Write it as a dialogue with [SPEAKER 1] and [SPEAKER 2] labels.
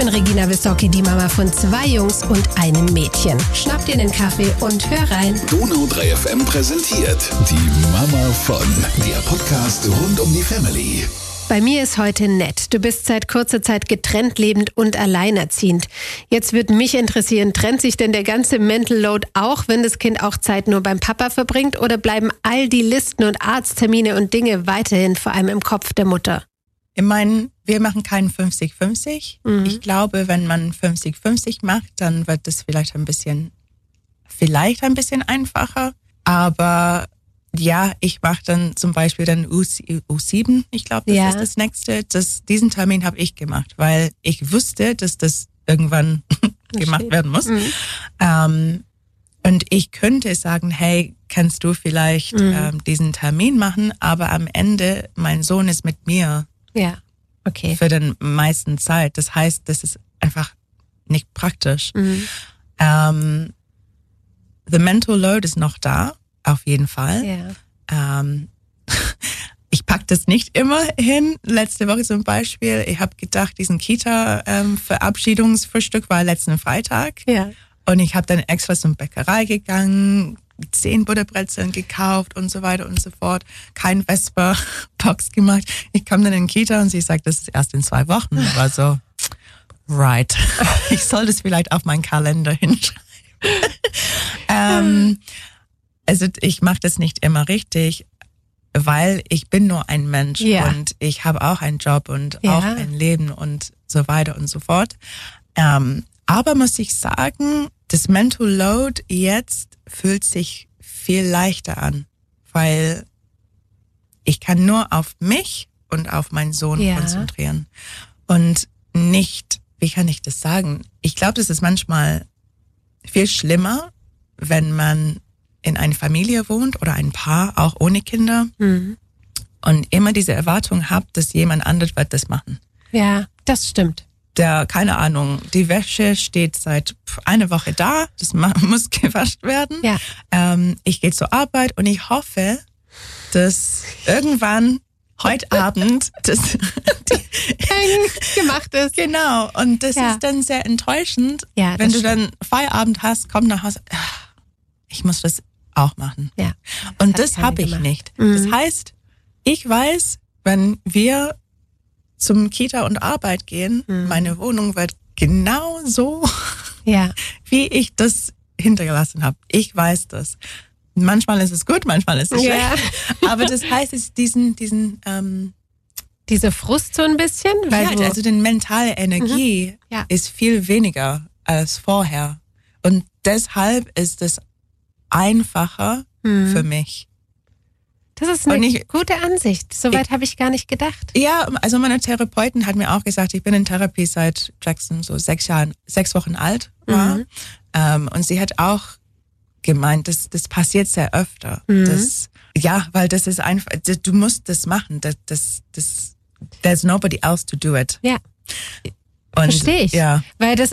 [SPEAKER 1] Regina Wissocki, die Mama von 2 Jungs und einem Mädchen. Schnapp dir einen Kaffee und hör rein.
[SPEAKER 2] Donau 3 FM präsentiert die Mama von, der Podcast rund um die Family.
[SPEAKER 1] Bei mir ist heute Nett. Du bist seit kurzer Zeit getrennt lebend und alleinerziehend. Jetzt würde mich interessieren, trennt sich denn der ganze Mental Load auch, wenn das Kind auch Zeit nur beim Papa verbringt? Oder bleiben all die Listen und Arzttermine und Dinge weiterhin vor allem im Kopf der Mutter?
[SPEAKER 3] Ich meine, wir machen keinen 50-50. Ich glaube, wenn man 50-50 macht, dann wird das vielleicht ein bisschen einfacher. Aber ja, ich mache dann zum Beispiel dann U7. Ich glaube, das ist das Nächste. Diesen Termin habe ich gemacht, weil ich wusste, dass das irgendwann gemacht werden muss. Und ich könnte sagen, hey, kannst du vielleicht diesen Termin machen? Aber am Ende, mein Sohn ist mit mir.
[SPEAKER 1] Ja, okay.
[SPEAKER 3] Für den meisten Zeit. Das heißt, das ist einfach nicht praktisch. The mental load ist noch da. Auf jeden Fall.
[SPEAKER 1] Ja.
[SPEAKER 3] Ich pack das nicht immer hin. Letzte Woche zum Beispiel, ich habe gedacht, diesen Kita-Verabschiedungsfrühstück war letzten Freitag.
[SPEAKER 1] Ja.
[SPEAKER 3] Und ich habe dann extra zum Bäckerei gegangen, 10 Butterbrezeln gekauft und so weiter und so fort. Kein Vesper-Box gemacht. Ich kam dann in die Kita und sie sagt, das ist erst in 2 Wochen. Ich war so, right. Ich soll das vielleicht auf meinen Kalender hinschreiben. Also ich mache das nicht immer richtig, weil ich bin nur ein Mensch und ich habe auch einen Job und auch ein Leben und so weiter und so fort. Aber muss ich sagen, das Mental Load jetzt fühlt sich viel leichter an, weil ich kann nur auf mich und auf meinen Sohn konzentrieren und nicht, wie kann ich das sagen? Ich glaube, das ist manchmal viel schlimmer, wenn man in einer Familie wohnt oder ein Paar, auch ohne Kinder und immer diese Erwartung habt, dass jemand anderes wird das machen.
[SPEAKER 1] Ja, das stimmt.
[SPEAKER 3] Keine Ahnung, die Wäsche steht seit einer Woche da, das muss gewaschen werden.
[SPEAKER 1] Ja.
[SPEAKER 3] Ich gehe zur Arbeit und ich hoffe, dass irgendwann heute Abend das
[SPEAKER 1] gemacht ist.
[SPEAKER 3] Genau, und das ist dann sehr enttäuschend, wenn du dann Feierabend hast, komm nach Hause, ich muss das auch machen.
[SPEAKER 1] Ja.
[SPEAKER 3] Und das habe ich nicht. Das heißt, ich weiß, wenn wir zum Kita und Arbeit gehen, meine Wohnung wird genau so, wie ich das hintergelassen habe. Ich weiß das. Manchmal ist es gut, manchmal ist es schlecht. Aber das heißt, es
[SPEAKER 1] diese Frust so ein bisschen? Weil
[SPEAKER 3] also die mentale Energie ist viel weniger als vorher. Und deshalb ist es einfacher für mich.
[SPEAKER 1] Das ist eine gute Ansicht. Soweit habe ich gar nicht gedacht.
[SPEAKER 3] Ja, also meine Therapeutin hat mir auch gesagt, ich bin in Therapie seit Jackson so 6 Wochen alt war. Und sie hat auch gemeint, das passiert sehr öfter. Weil das ist einfach, du musst das machen. There's nobody else to do it.
[SPEAKER 1] Ja.
[SPEAKER 3] Und,
[SPEAKER 1] verstehe ich.
[SPEAKER 3] Ja.
[SPEAKER 1] Weil das